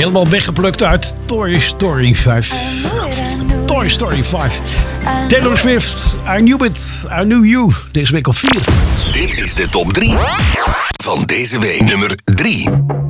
Helemaal weggeplukt uit Toy Story 5. Toy Story 5. Taylor Swift, I Knew It, I Knew You. Deze week op 4. Dit is de top 3 van deze week. Nummer 3.